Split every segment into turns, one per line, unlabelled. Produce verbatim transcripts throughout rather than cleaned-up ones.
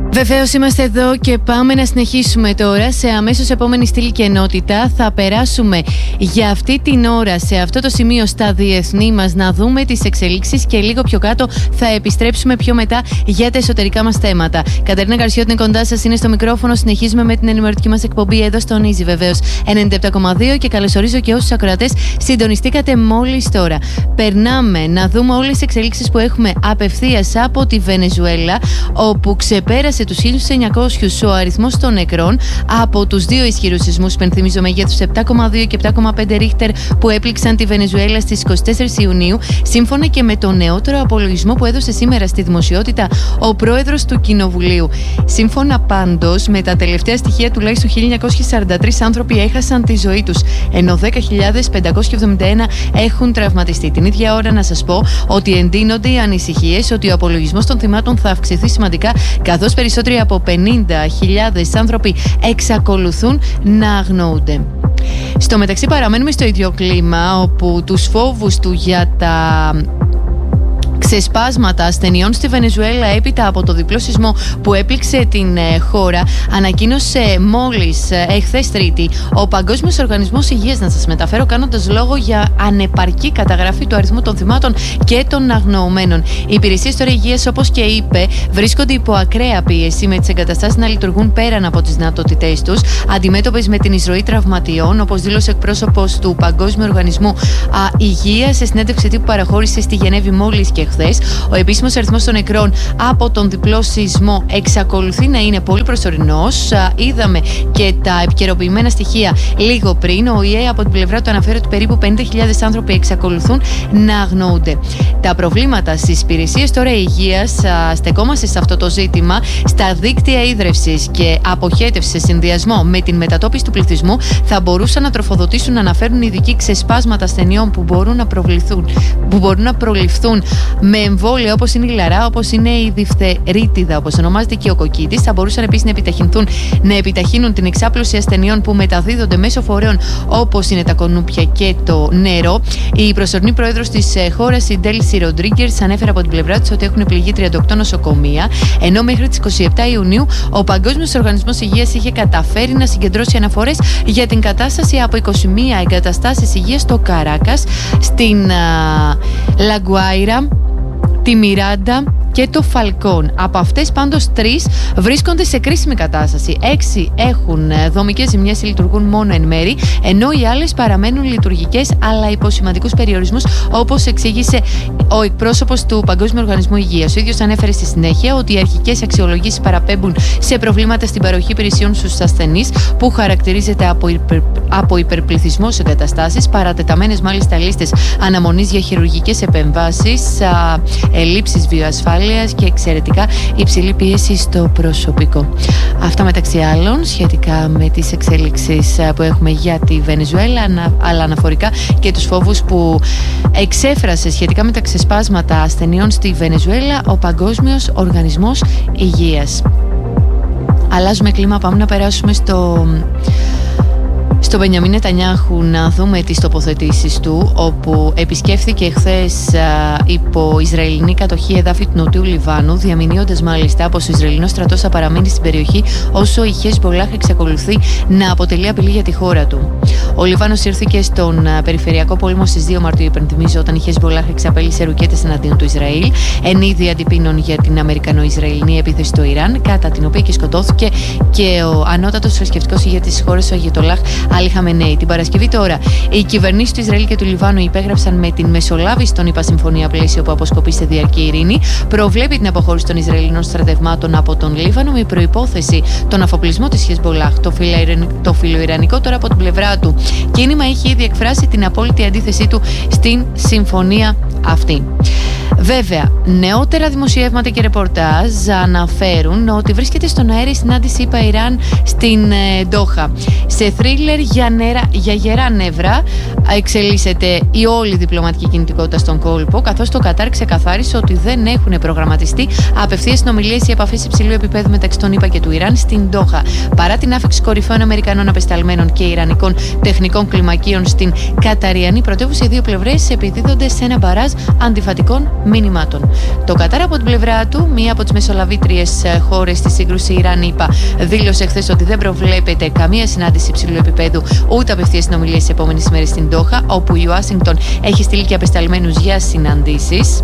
Βεβαίως είμαστε εδώ και πάμε να συνεχίσουμε τώρα. Σε αμέσως επόμενη στήλη και ενότητα θα περάσουμε για αυτή την ώρα σε αυτό το σημείο στα διεθνή μας, να δούμε τις εξελίξεις και λίγο πιο κάτω θα επιστρέψουμε πιο μετά για τα εσωτερικά μας θέματα. Κατερίνα Καρσιώτη είναι κοντά σας, είναι στο μικρόφωνο. Συνεχίζουμε με την ενημερωτική μας εκπομπή εδώ στον Easy, βεβαίως ενενήντα επτά κόμμα δύο, και καλωσορίζω και όσους ακροατές συντονιστήκατε μόλις τώρα. Περνάμε να δούμε όλες τις εξελίξεις που έχουμε απευθείας από τη Βενεζουέλα, όπου ξεπέρασε τους χίλιους εννιακόσιους ο αριθμός των νεκρών από τους δύο ισχυρούς σεισμούς, υπενθυμίζω, μεγέθους επτά κόμμα δύο και επτά κόμμα πέντε ρίχτερ, που έπληξαν τη Βενεζουέλα στις είκοσι τέσσερις Ιουνίου, σύμφωνα και με τον νεότερο απολογισμό που έδωσε σήμερα στη δημοσιότητα ο πρόεδρος του Κοινοβουλίου. Σύμφωνα πάντως με τα τελευταία στοιχεία, τουλάχιστον χίλια εννιακόσιοι σαράντα τρεις άνθρωποι έχασαν τη ζωή τους, ενώ δέκα χιλιάδες πεντακόσιοι εβδομήντα ένα έχουν τραυματιστεί. Την ίδια ώρα να σας πω ότι εντείνονται οι ανησυχίες ότι ο απολογισμός των θυμάτων θα αυξηθεί σημαντικά, καθώς περισσότεροι από πενήντα χιλιάδες άνθρωποι εξακολουθούν να αγνοούνται. Στο μεταξύ παραμένουμε στο ίδιο κλίμα, όπου τους φόβους του για τα ξεσπάσματα ασθενειών στη Βενεζουέλα έπειτα από το διπλό σεισμό που έπληξε την χώρα, ανακοίνωσε μόλις εχθές Τρίτη ο Παγκόσμιος Οργανισμός Υγείας, να σας μεταφέρω, κάνοντας λόγο για ανεπαρκή καταγραφή του αριθμού των θυμάτων και των αγνοωμένων. Οι υπηρεσίες τώρα υγείας, όπως και είπε, βρίσκονται υπό ακραία πίεση, με τις εγκαταστάσεις να λειτουργούν πέραν από τις δυνατότητές τους, αντιμέτωπες με την εισρωή τραυματιών, όπως δήλωσε εκπρόσωπος του Παγκόσμιου Οργανισμού Υγείας σε συνέντευξη που παραχώρησε στη Γενέβη μόλις και χθες. Ο επίσημος αριθμός των νεκρών από τον διπλό σεισμό εξακολουθεί να είναι πολύ προσωρινός. Είδαμε και τα επικαιροποιημένα στοιχεία λίγο πριν. Ο ΙΕ από την πλευρά του αναφέρει ότι περίπου πενήντα χιλιάδες άνθρωποι εξακολουθούν να αγνοούνται. Τα προβλήματα στις υπηρεσίες τώρα υγείας, στεκόμαστε σε αυτό το ζήτημα, στα δίκτυα ίδρευσης και αποχέτευσης σε συνδυασμό με την μετατόπιση του πληθυσμού, θα μπορούσαν να τροφοδοτήσουν, να αναφέρουν ειδικοί, ξεσπάσματα ασθενειών που μπορούν να προβληθούν, που μπορούν να προληφθούν με εμβόλια, όπως είναι η λαρά, όπως είναι η διφθερίτιδα, όπως ονομάζεται και ο κοκκίτης. Θα μπορούσαν επίσης να επιταχυνθούν, να επιταχύνουν την εξάπλωση ασθενειών που μεταδίδονται μέσω φορέων όπως είναι τα κονούπια και το νερό. Η προσωρινή πρόεδρος της χώρας, η Ντέλσι Ροντρίγκερς, ανέφερε από την πλευρά της ότι έχουν πληγεί τριάντα οκτώ νοσοκομεία, ενώ μέχρι τις είκοσι επτά Ιουνίου ο Παγκόσμιος Οργανισμός Υγείας είχε καταφέρει να συγκεντρώσει αναφορές για την κατάσταση από είκοσι μία εγκαταστάσεις υγείας στο Καράκας, στην Λαγκουάιρα, τη Μιράντα και το Φαλκόν. Από αυτές πάντως τρεις βρίσκονται σε κρίσιμη κατάσταση. Έξι έχουν δομικές ζημιές ή λειτουργούν μόνο εν μέρη, ενώ οι άλλες παραμένουν λειτουργικές αλλά υπό σημαντικούς περιορισμούς, όπως εξήγησε ο εκπρόσωπος του Παγκόσμιου Οργανισμού Υγείας. Ο ίδιος ανέφερε στη συνέχεια ότι οι αρχικές αξιολογήσεις παραπέμπουν σε προβλήματα στην παροχή υπηρεσιών στους ασθενείς, που χαρακτηρίζεται από, υπερ, από υπερπληθυσμό σε εγκαταστάσεις, παρατεταμένες μάλιστα λίστες αναμονής για χειρουργικές επεμβάσεις, ελλείψεις βιοασφάλειας και εξαιρετικά υψηλή πίεση στο προσωπικό. Αυτά μεταξύ άλλων σχετικά με τις εξέλιξεις που έχουμε για τη Βενεζουέλα, αλλά αναφορικά και τους φόβους που εξέφρασε σχετικά με τα ξεσπάσματα ασθενειών στη Βενεζουέλα ο Παγκόσμιος Οργανισμός Υγείας. Αλλάζουμε κλίμα, πάμε να περάσουμε στο... στο Μπενιαμίν Νετανιάχου, να δούμε τις τοποθετήσεις του, όπου επισκέφθηκε χθες υπό Ισραηλινή κατοχή εδάφη του Νοτιού Λιβάνου, διαμηνύοντας μάλιστα πως ο Ισραηλινός στρατός θα παραμείνει στην περιοχή όσο η Χεσμπολάχ εξακολουθεί να αποτελεί απειλή για τη χώρα του. Ο Λιβάνος ήρθηκε στον περιφερειακό πόλεμο στις δύο Μαρτίου, υπενθυμίζω, όταν η Χεσμπολάχ εξαπέλυσε ρουκέτες εναντίον του Ισραήλ, εν είδη αντιπίνων για την Αμερικανο-Ισραηλινή επίθεση στο Ιράν, κατά την οποία και σκοτώθηκε και ο ανώτατος θρησκευτικός ηγέτης της χώρας, ο Αγιατολάχ Αλί Χαμενέι. Την Παρασκευή τώρα, οι κυβερνήσεις του Ισραήλ και του Λιβάνου υπέγραψαν με την μεσολάβηση των ΗΠΑ συμφωνία πλαίσιο που αποσκοπεί σε διαρκή ειρήνη. Προβλέπει την αποχώρηση των Ισραηλινών στρατευμάτων από τον Λίβανο με προϋπόθεση τον αφοπλισμό της Χεσμπολάχ. Το, το φιλοϊρανικό τώρα από την πλευρά του κίνημα έχει ήδη εκφράσει την απόλυτη αντίθεσή του στην συμφωνία αυτή. Βέβαια, νεότερα δημοσιεύματα και ρεπορτάζ αναφέρουν ότι βρίσκεται στον αέρα η συνάντηση ΗΠΑ-Ιράν στην ε, Ντόχα. Σε θρίλερ για, νερα, για γερά νεύρα εξελίσσεται η όλη διπλωματική κινητικότητα στον κόλπο, καθώς το Κατάρ ξεκαθάρισε ότι δεν έχουν προγραμματιστεί απευθείας συνομιλίες ή επαφές υψηλού επίπεδου μεταξύ των ΗΠΑ και του Ιράν στην Ντόχα. Παρά την άφιξη κορυφαίων Αμερικανών απεσταλμένων και Ιρανικών τεχνικών κλιμακίων στην Καταριανή πρωτεύουσα, οι δύο πλευρές επιδίδονται σε ένα μπαράζ αντιφατικών μηνυμάτων. Το Κατάρ από την πλευρά του, μία από τις μεσολαβήτριες χώρες στη σύγκρουση Ιράν-ΗΠΑ, δήλωσε χθες ότι δεν προβλέπεται καμία συνάντηση υψηλού επίπεδου ούτε απευθείας συνομιλίες τις επόμενες ημέρες στην Ντόχα, όπου η Ουάσιγκτον έχει στείλει και απεσταλμένους για συναντήσεις.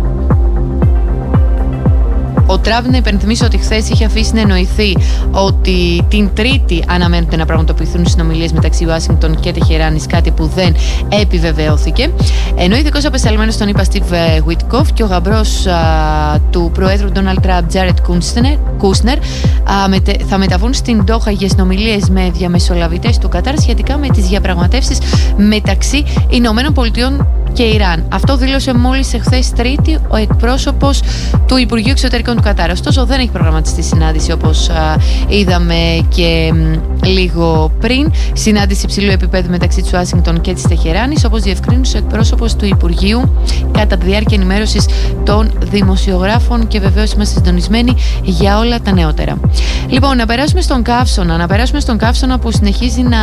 Ο Τραμπ, να υπενθυμίσω ότι χθες είχε αφήσει να εννοηθεί ότι την Τρίτη αναμένεται να πραγματοποιηθούν συνομιλίες μεταξύ Ουάσιγκτον και Τεχεράνης, κάτι που δεν επιβεβαιώθηκε. Ενώ ειδικός απεσταλμένος στον ΗΠΑ Στιβ Γουίτκοφ και ο γαμπρός α, του Προέδρου Ντόναλντ Τραμπ, Τζάρετ Κούσνερ, θα μεταβούν στην Ντόχα για συνομιλίες με διαμεσολαβητές του Κατάρ σχετικά με τις διαπραγματεύσεις μεταξύ Ηνωμένων Πολιτειών και Ιράν. Αυτό δήλωσε μόλις εχθές Τρίτη ο εκπρόσωπος του Υπουργείου Εξωτερικών του Κατάρ. Ωστόσο, δεν έχει προγραμματιστεί συνάντηση, όπως α, είδαμε και μ, λίγο πριν. Συνάντηση υψηλού επίπεδου μεταξύ της Ουάσιγκτον και της Τεχεράνης, όπως διευκρίνησε ο εκπρόσωπος του Υπουργείου κατά τη διάρκεια ενημέρωσης των δημοσιογράφων, και βεβαίως είμαστε συντονισμένοι για όλα τα νεότερα. Λοιπόν, να περάσουμε στον καύσωνα. Να περάσουμε στον καύσωνα που συνεχίζει να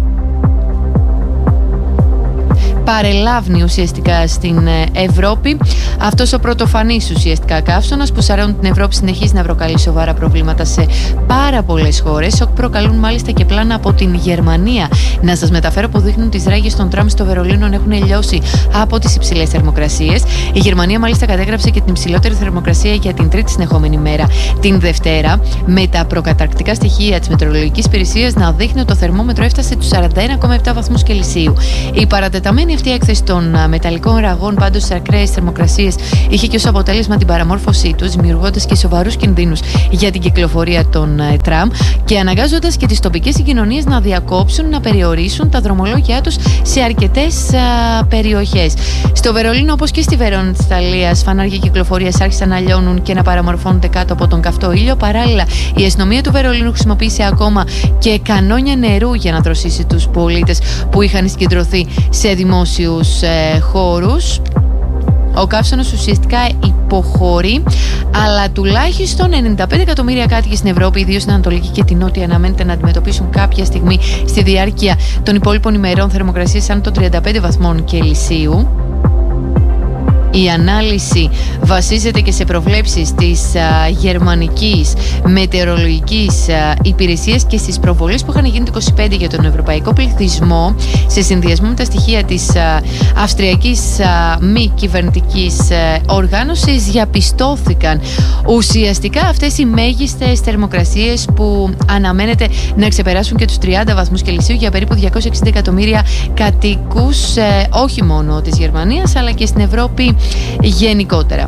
παρελάβνει ουσιαστικά στην Ευρώπη. Αυτός ο πρωτοφανής ουσιαστικά καύσωνας που σαρώνει την Ευρώπη συνεχίζει να προκαλεί σοβαρά προβλήματα σε πάρα πολλές χώρες. Προκαλούν μάλιστα και πλάνα από την Γερμανία. Να σας μεταφέρω που δείχνουν τις ράγες των τραμ στο Βερολίνο να έχουν λιώσει από τις υψηλές θερμοκρασίες. Η Γερμανία μάλιστα κατέγραψε και την υψηλότερη θερμοκρασία για την τρίτη συνεχόμενη μέρα την Δευτέρα, με τα προκαταρκτικά στοιχεία της μετεωρολογικής υπηρεσίας να δείχνει ότι το θερμόμετρο έφτασε τους σαράντα ένα κόμμα επτά βαθμούς Κελσίου. Η παρατεταμένη αυτή η έκθεση των μεταλλικών ραγών πάντως στις ακραίες θερμοκρασίες είχε και ως αποτέλεσμα την παραμόρφωσή τους, δημιουργώντας και σοβαρούς κινδύνους για την κυκλοφορία των τραμ και αναγκάζοντας και τις τοπικές συγκοινωνίες να διακόψουν, να περιορίσουν τα δρομολόγια τους σε αρκετές α, περιοχές. Στο Βερολίνο, όπως και στη Βερόνα της Ιταλίας, φανάρια κυκλοφορίας άρχισαν να λιώνουν και να παραμορφώνονται κάτω από τον καυτό ήλιο. Παράλληλα, η αστυνομία του Βερολίνου χρησιμοποίησε ακόμα και κανόνια νερού για να δροσίσει τους πολίτες που είχαν συγκεντρωθεί σε δημόσιους ε, χώρους. Ο καύσωνας ουσιαστικά υποχωρεί, αλλά τουλάχιστον ενενήντα πέντε εκατομμύρια κάτοικοι στην Ευρώπη, ιδίως στην Ανατολική και την Νότια, αναμένεται να αντιμετωπίσουν κάποια στιγμή στη διάρκεια των υπόλοιπων ημερών θερμοκρασίες άνω των τριάντα πέντε βαθμών Κελσίου. Η ανάλυση βασίζεται και σε προβλέψεις της α, γερμανικής μετεωρολογικής α, υπηρεσίας και στις προβολές που είχαν γίνει το είκοσι πέντε για τον ευρωπαϊκό πληθυσμό, σε συνδυασμό με τα στοιχεία της α, αυστριακής α, μη κυβερνητικής α, οργάνωσης. Διαπιστώθηκαν ουσιαστικά αυτές οι μέγιστες θερμοκρασίες που αναμένεται να ξεπεράσουν και τους τριάντα βαθμούς Κελσίου για περίπου διακόσια εξήντα εκατομμύρια κατοίκους, ε, όχι μόνο της Γερμανίας αλλά και στην Ευρώπη γενικότερα.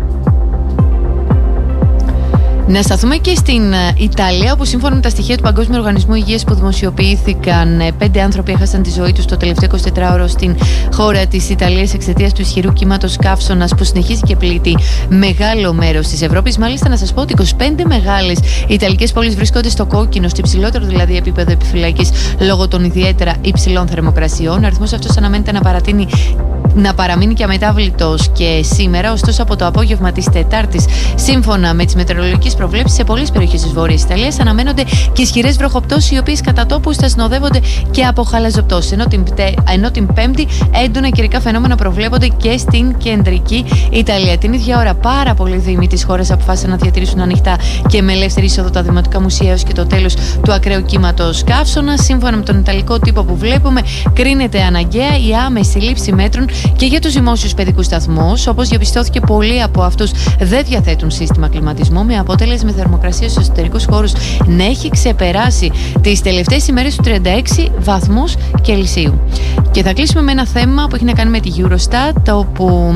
Να σταθούμε και στην Ιταλία, όπου σύμφωνα με τα στοιχεία του Παγκόσμιου Οργανισμού Υγείας που δημοσιοποιήθηκαν, πέντε άνθρωποι έχασαν τη ζωή τους το τελευταίο εικοσιτετράωρο στην χώρα της Ιταλίας εξαιτίας του ισχυρού κύματος καύσωνας που συνεχίζει και πλήττει μεγάλο μέρος της Ευρώπης. Μάλιστα, να σας πω ότι είκοσι πέντε μεγάλες ιταλικές πόλεις βρίσκονται στο κόκκινο, στο υψηλότερο δηλαδή επίπεδο επιφυλακής λόγω των ιδιαίτερα υψηλών θερμοκρασιών. Ο αριθμός αυτός αναμένεται να παρατείνει να παραμείνει και αμετάβλητος και σήμερα, ωστόσο από το απόγευμα της Τετάρτης, σύμφωνα με τις μετεωρολογικές προβλέψεις, σε πολλές περιοχές της Βόρειας Ιταλίας αναμένονται και ισχυρές βροχοπτώσεις, οι οποίες κατά τόπους θα συνοδεύονται και από χαλαζοπτώσεις. Ενώ την, ενώ την Πέμπτη έντονα καιρικά φαινόμενα προβλέπονται και στην κεντρική Ιταλία. Την ίδια ώρα, πάρα πολλοί δήμοι της χώρας αποφάσισαν να διατηρήσουν ανοιχτά και με ελεύθερη είσοδο τα δημοτικά μουσεία έως και το τέλος του ακραίου κύματος καύσωνα. Σύμφωνα με τον ιταλικό τύπο που βλέπουμε, κρίνεται αναγκαία η άμεση λήψη μέτρων και για τους δημόσιους παιδικούς σταθμούς. Όπως διαπιστώθηκε, πολλοί από αυτούς δεν διαθέτουν σύστημα κλιματισμού, με αποτέλεσμα η θερμοκρασία στους εσωτερικούς χώρους να έχει ξεπεράσει τις τελευταίες ημέρες του τριάντα έξι βαθμούς Κελσίου. Και θα κλείσουμε με ένα θέμα που έχει να κάνει με τη Eurostat, όπου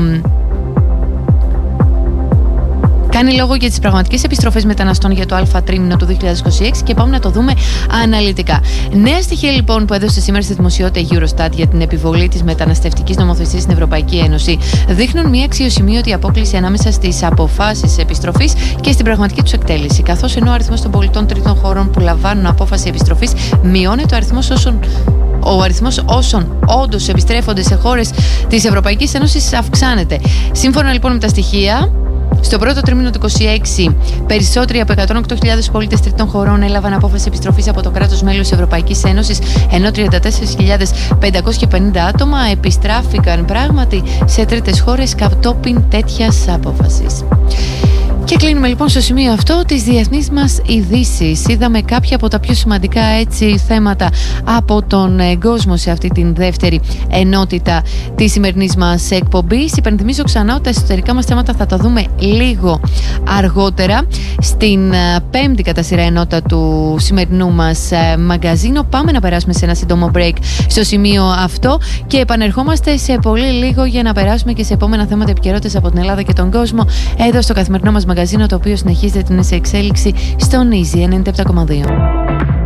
κάνει λόγο για τις πραγματικές επιστροφές μεταναστών για το Α τρίμηνο του δύο χιλιάδες είκοσι έξι και πάμε να το δούμε αναλυτικά. Νέα στοιχεία λοιπόν που έδωσε σήμερα στη δημοσιότητα η Eurostat για την επιβολή της μεταναστευτικής νομοθεσίας στην Ευρωπαϊκή Ένωση δείχνουν μια αξιοσημείωτη απόκλιση ανάμεσα στις αποφάσεις επιστροφής και στην πραγματική τους εκτέλεση. Καθώς ενώ ο αριθμός των πολιτών τρίτων χωρών που λαμβάνουν απόφαση επιστροφής μειώνεται, ο αριθμός όσων Ο αριθμός όσων όντως επιστρέφονται σε χώρες της Ευρωπαϊκής Ένωσης αυξάνεται. Σύμφωνα λοιπόν με τα στοιχεία Στο πρώτο τρίμηνο του είκοσι έξι, περισσότεροι από εκατόν οκτώ χιλιάδες πολίτες τρίτων χωρών έλαβαν απόφαση επιστροφής από το κράτος μέλος της Ευρωπαϊκής Ένωσης, ενώ τριάντα τέσσερις χιλιάδες πεντακόσια πενήντα άτομα επιστράφηκαν πράγματι σε τρίτες χώρες κατόπιν τέτοιας απόφασης. Και κλείνουμε λοιπόν στο σημείο αυτό τις διεθνείς μας ειδήσεις. Είδαμε κάποια από τα πιο σημαντικά έτσι θέματα από τον κόσμο σε αυτή την δεύτερη ενότητα της σημερινής μας εκπομπής. Υπενθυμίζω ξανά ότι τα εσωτερικά μας θέματα θα τα δούμε λίγο αργότερα στην πέμπτη κατά σειρά ενότητα του σημερινού μας μαγκαζίνο. Πάμε να περάσουμε σε ένα σύντομο break στο σημείο αυτό και επανερχόμαστε σε πολύ λίγο για να περάσουμε και σε επόμενα θέματα επικαιρότητας από την Ελλάδα και τον κόσμο εδώ στο καθημερινό μας μαγκαζίνο, το οποίο συνεχίζεται την σε εξέλιξη στον Easy ενενήντα επτά κόμμα δύο.